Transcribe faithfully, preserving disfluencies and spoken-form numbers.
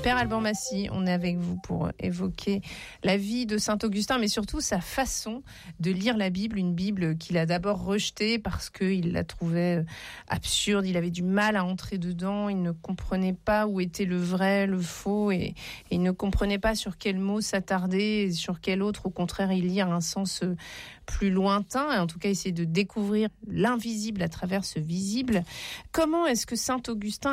Père Alban Massy, on est avec vous pour évoquer la vie de Saint Augustin, mais surtout sa façon de lire la Bible, une Bible qu'il a d'abord rejetée parce qu'il la trouvait absurde, il avait du mal à entrer dedans, il ne comprenait pas où était le vrai, le faux, et, et il ne comprenait pas sur quel mot s'attarder, et sur quel autre, au contraire, y lire un sens plus lointain, et en tout cas essayer de découvrir l'invisible à travers ce visible. Comment est-ce que Saint Augustin